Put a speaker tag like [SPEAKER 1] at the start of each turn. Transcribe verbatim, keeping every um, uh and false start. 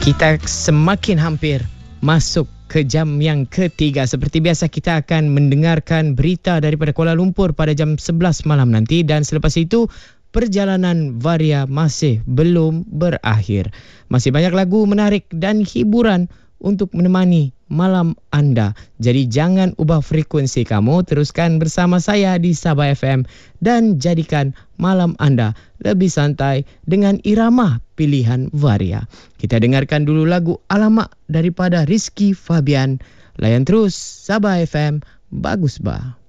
[SPEAKER 1] Kita semakin hampir masuk ke jam yang ketiga. Seperti biasa kita akan mendengarkan berita daripada Kuala Lumpur pada jam sebelas malam nanti, dan selepas itu perjalanan Varia masih belum berakhir. Masih banyak lagu menarik dan hiburan untuk menemani malam anda. Jadi jangan ubah frekuensi kamu, teruskan bersama saya di Sabah F M dan jadikan malam anda lebih santai dengan irama pilihan Varia. Kita dengarkan dulu lagu Alamak daripada Rizky Fabian. Layan terus Sabah F M, bagus bah.